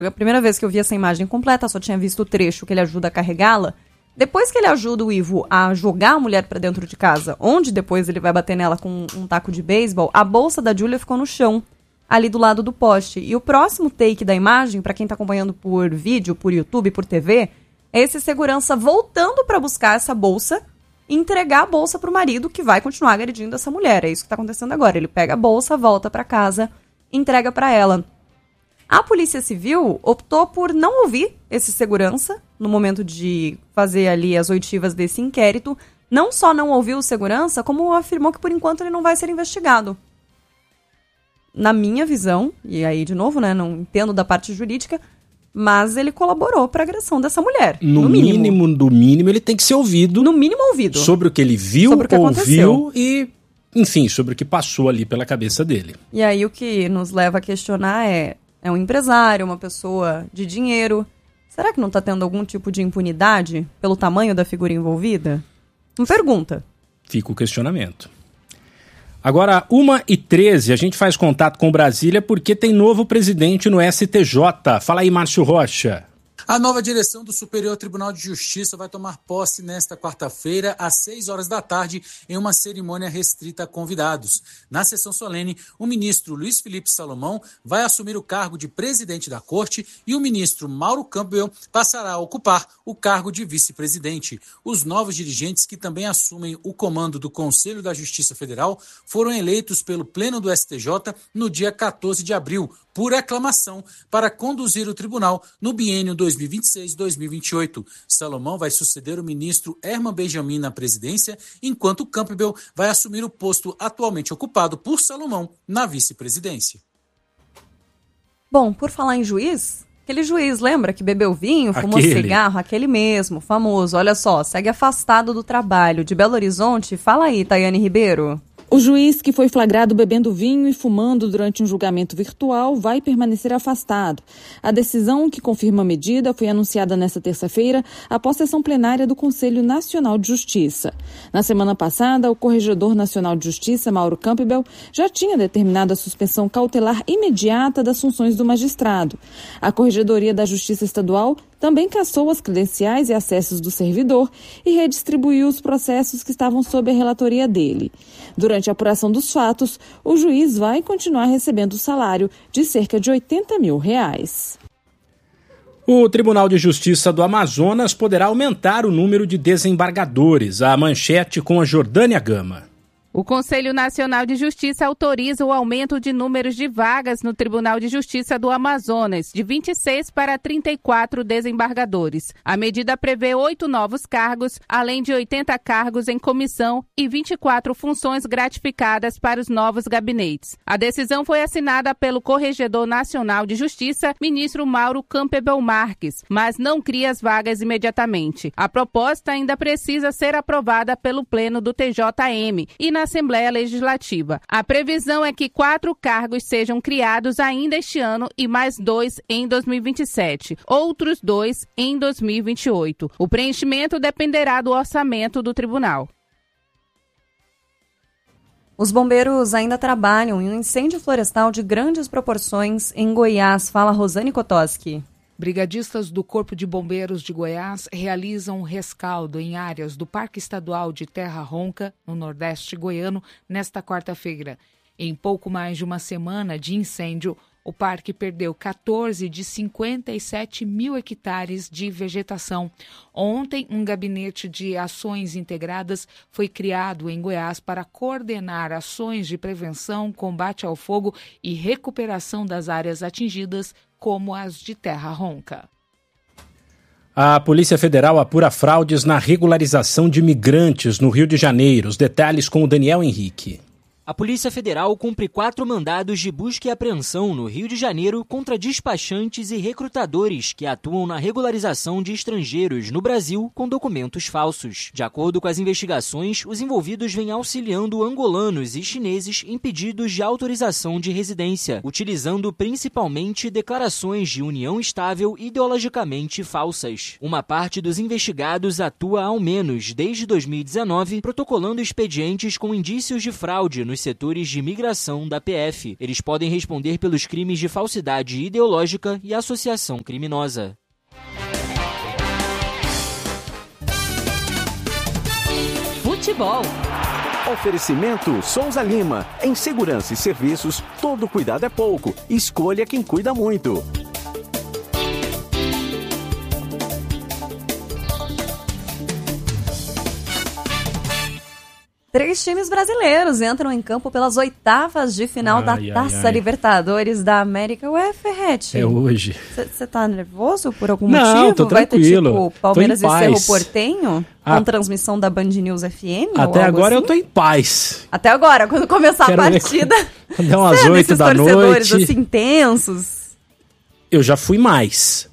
A primeira vez que eu vi essa imagem completa, só tinha visto o trecho que ele ajuda a carregá-la. Depois que ele ajuda o Ivo a jogar a mulher pra dentro de casa, onde depois ele vai bater nela com um taco de beisebol, a bolsa da Julia ficou no chão, ali do lado do poste. E o próximo take da imagem, pra quem tá acompanhando por vídeo, por YouTube, por TV, é esse segurança voltando pra buscar essa bolsa e entregar a bolsa pro marido, que vai continuar agredindo essa mulher. É isso que tá acontecendo agora. Ele pega a bolsa, volta pra casa, entrega pra ela. A Polícia Civil optou por não ouvir esse segurança no momento de fazer ali as oitivas desse inquérito. Não só não ouviu o segurança, como afirmou que por enquanto ele não vai ser investigado. Na minha visão, e aí de novo, né, não entendo da parte jurídica, mas ele colaborou para a agressão dessa mulher. No mínimo do mínimo, ele tem que ser ouvido. No mínimo ouvido. Sobre o que ele viu, sobre o que ouviu aconteceu. E, enfim, sobre o que passou ali pela cabeça dele. E aí o que nos leva a questionar é um empresário, uma pessoa de dinheiro. Será que não está tendo algum tipo de impunidade pelo tamanho da figura envolvida? Uma pergunta. Fica o questionamento. Agora, 1h13, a gente faz contato com Brasília porque tem novo presidente no STJ. Fala aí, Márcio Rocha. A nova direção do Superior Tribunal de Justiça vai tomar posse nesta quarta-feira, às 6 horas da tarde, em uma cerimônia restrita a convidados. Na sessão solene, o ministro Luiz Felipe Salomão vai assumir o cargo de presidente da Corte e o ministro Mauro Campbell passará a ocupar o cargo de vice-presidente. Os novos dirigentes, que também assumem o comando do Conselho da Justiça Federal, foram eleitos pelo Pleno do STJ no dia 14 de abril, por aclamação, para conduzir o tribunal no biênio 2026-2028. Salomão vai suceder o ministro Herman Benjamin na presidência, enquanto Campbell vai assumir o posto atualmente ocupado por Salomão na vice-presidência. Bom, por falar em juiz, aquele juiz, lembra que bebeu vinho, fumou cigarro? Aquele mesmo, famoso. Olha só, segue afastado do trabalho. De Belo Horizonte, fala aí, Tayane Ribeiro. O juiz que foi flagrado bebendo vinho e fumando durante um julgamento virtual vai permanecer afastado. A decisão que confirma a medida foi anunciada nesta terça-feira após sessão plenária do Conselho Nacional de Justiça. Na semana passada, o Corregedor Nacional de Justiça, Mauro Campbell, já tinha determinado a suspensão cautelar imediata das funções do magistrado. A Corregedoria da Justiça Estadual também cassou as credenciais e acessos do servidor e redistribuiu os processos que estavam sob a relatoria dele. Durante a apuração dos fatos, o juiz vai continuar recebendo o salário de cerca de R$80 mil. O Tribunal de Justiça do Amazonas poderá aumentar o número de desembargadores. A manchete com a Jordânia Gama. O Conselho Nacional de Justiça autoriza o aumento de números de vagas no Tribunal de Justiça do Amazonas, de 26 para 34 desembargadores. A medida prevê 8 novos cargos, além de 80 cargos em comissão e 24 funções gratificadas para os novos gabinetes. A decisão foi assinada pelo Corregedor Nacional de Justiça, ministro Mauro Campbell Marques, mas não cria as vagas imediatamente. A proposta ainda precisa ser aprovada pelo Pleno do TJM e na Assembleia Legislativa. A previsão é que 4 cargos sejam criados ainda este ano e mais 2 em 2027, outros 2 em 2028. O preenchimento dependerá do orçamento do tribunal. Os bombeiros ainda trabalham em um incêndio florestal de grandes proporções em Goiás. Fala Rosane Kotoski. Brigadistas do Corpo de Bombeiros de Goiás realizam um rescaldo em áreas do Parque Estadual de Terra Ronca, no Nordeste goiano, nesta quarta-feira. Em pouco mais de uma semana de incêndio, o parque perdeu 14 de 57 mil hectares de vegetação. Ontem, um gabinete de ações integradas foi criado em Goiás para coordenar ações de prevenção, combate ao fogo e recuperação das áreas atingidas, como as de Terra Ronca. A Polícia Federal apura fraudes na regularização de imigrantes no Rio de Janeiro. Os detalhes com o Daniel Henrique. A Polícia Federal cumpre 4 mandados de busca e apreensão no Rio de Janeiro contra despachantes e recrutadores que atuam na regularização de estrangeiros no Brasil com documentos falsos. De acordo com as investigações, os envolvidos vêm auxiliando angolanos e chineses em pedidos de autorização de residência, utilizando principalmente declarações de união estável ideologicamente falsas. Uma parte dos investigados atua ao menos desde 2019, protocolando expedientes com indícios de fraude nos setores de migração da PF. Eles podem responder pelos crimes de falsidade ideológica e associação criminosa. Futebol. Oferecimento Souza Lima. Em segurança e serviços, todo cuidado é pouco. Escolha quem cuida muito. Três times brasileiros entram em campo pelas oitavas de final da Taça Libertadores da América. Ué, Ferretti? É hoje. Você tá nervoso por algum motivo? Não, tô Vai tranquilo. ter, tipo, Palmeiras e Cerro paz. Portenho? Com transmissão da Band News FM? Até agora assim? eu tô em paz. Até agora, quando começar a partida. Quando é umas 8 da torcedores noite. assim, tensos. Eu já fui mais.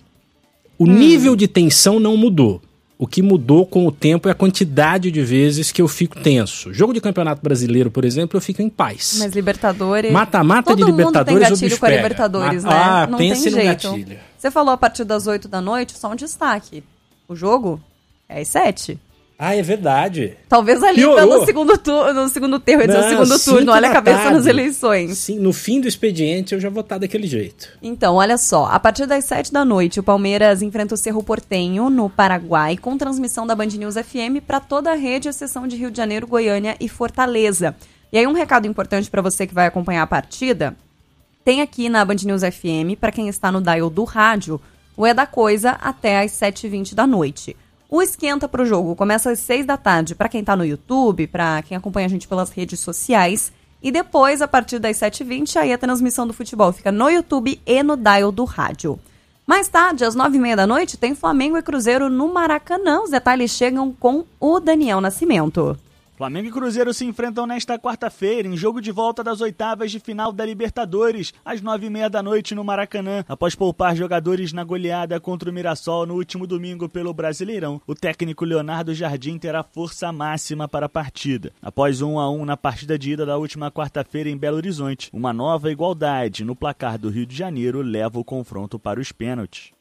O nível de tensão não mudou. O que mudou com o tempo é a quantidade de vezes que eu fico tenso. Jogo de Campeonato Brasileiro, por exemplo, eu fico em paz. Mas Libertadores... Mata-mata de Libertadores, todo mundo tem gatilho com a Libertadores, né? Não tem pense no jeito. gatilho. Você falou a partir das 8 da noite, só um destaque. O jogo é às 7. Ah, é verdade. Talvez ali pelo segundo turno, no segundo termo, no segundo turno, olha a cabeça nas eleições. Sim, no fim do expediente eu já vou estar daquele jeito. Então, olha só, a partir das 7 da noite, o Palmeiras enfrenta o Cerro Porteño, no Paraguai, com transmissão da Band News FM para toda a rede, exceção de Rio de Janeiro, Goiânia e Fortaleza. E aí um recado importante para você que vai acompanhar a partida, tem aqui na Band News FM, para quem está no dial do rádio, o É da Coisa até às 7h20 da noite. O esquenta pro jogo começa às 6 da tarde para quem tá no YouTube, para quem acompanha a gente pelas redes sociais. E depois, a partir das 7h20, aí a transmissão do futebol fica no YouTube e no dial do rádio. Mais tarde, às 9h30 da noite, tem Flamengo e Cruzeiro no Maracanã. Os detalhes chegam com o Daniel Nascimento. Flamengo e Cruzeiro se enfrentam nesta quarta-feira em jogo de volta das oitavas de final da Libertadores, às 9h30 da noite no Maracanã. Após poupar jogadores na goleada contra o Mirassol no último domingo pelo Brasileirão, o técnico Leonardo Jardim terá força máxima para a partida. Após 1-1 na partida de ida da última quarta-feira em Belo Horizonte, uma nova igualdade no placar do Rio de Janeiro leva o confronto para os pênaltis.